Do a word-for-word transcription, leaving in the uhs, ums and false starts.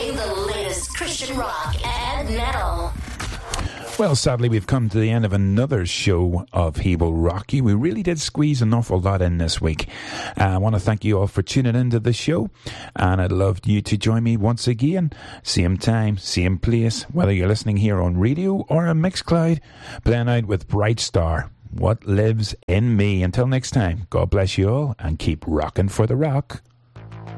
playing the latest Christian rock and metal. Well, sadly, we've come to the end of another show of He Will Rock You. We really did squeeze an awful lot in this week. Uh, I want to thank you all for tuning into the show, and I'd love you to join me once again. Same time, same place, whether you're listening here on radio or on Mixcloud, playing out with Bright Star, What Lives in Me. Until next time, God bless you all, and keep rocking for the rock.